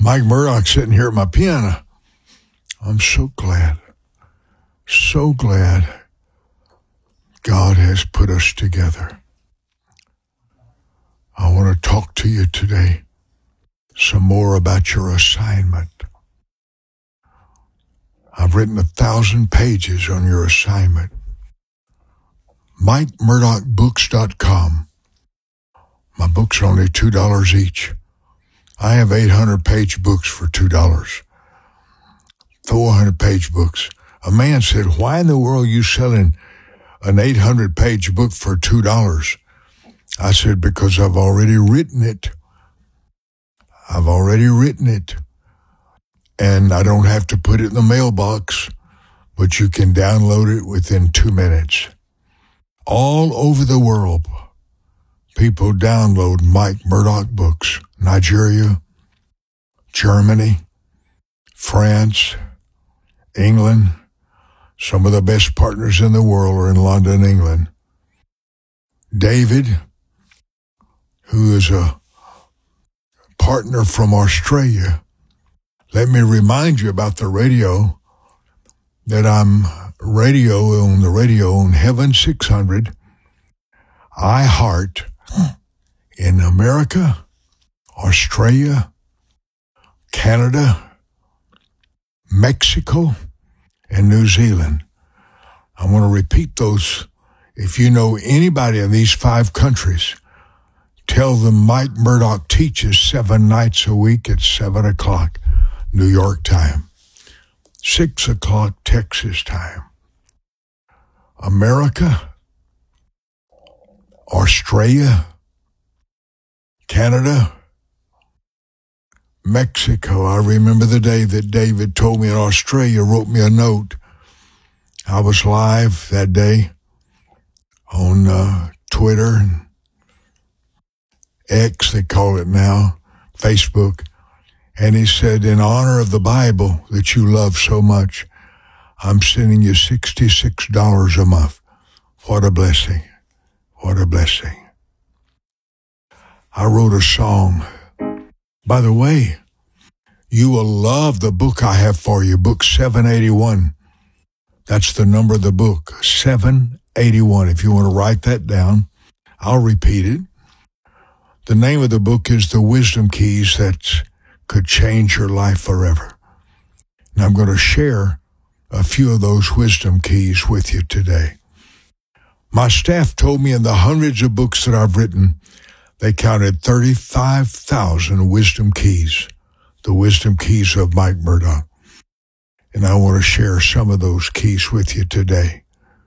Mike Murdock sitting here at my piano. I'm so glad God has put us together. I want to talk to you today some more about your assignment. I've written 1,000 pages on your assignment. MikeMurdochBooks.com. My books are only $2 each. I have 800-page books for $2. 400-page books. A man said, "Why in the world are you selling an 800-page book for $2? I said, "Because I've already written it. And I don't have to put it in the mailbox, but you can download it within 2 minutes. All over the world, people download Mike Murdock books. Nigeria, Germany, France, England. Some of the best partners in the world are in London, England. David, who is a partner from Australia. Let me remind you about the radio, that I'm on the radio on Heaven 600, iHeart, in America, Australia, Canada, Mexico, and New Zealand. I'm going to repeat those. If you know anybody in these 5 countries, tell them Mike Murdock teaches 7 nights a week at 7 o'clock New York time, 6 o'clock Texas time. America, Australia, Canada, Mexico. I remember the day that David told me in Australia, wrote me a note. I was live that day on Twitter and X, they call it now, Facebook. And he said, "In honor of the Bible that you love so much, I'm sending you $66 a month." What a blessing. What a blessing. I wrote a song. By the way, you will love the book I have for you, book 781. That's the number of the book, 781. If you want to write that down, I'll repeat it. The name of the book is The Wisdom Keys That Could Change Your Life Forever. And I'm going to share a few of those wisdom keys with you today. My staff told me in the hundreds of books that I've written, they counted 35,000 wisdom keys, the wisdom keys of Mike Murdock. And I want to share some of those keys with you today.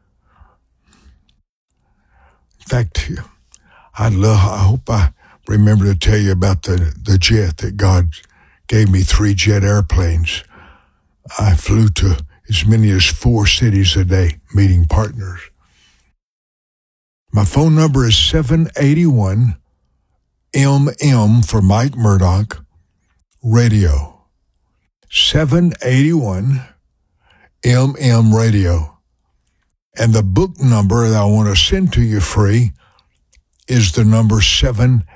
In fact, I hope I remember to tell you about the jet that God gave me, 3 jet airplanes. I flew to as many as 4 cities a day, meeting partners. My phone number is 781-MM for Mike Murdock Radio. 781-MM Radio. And the book number that I want to send to you free is the number 781.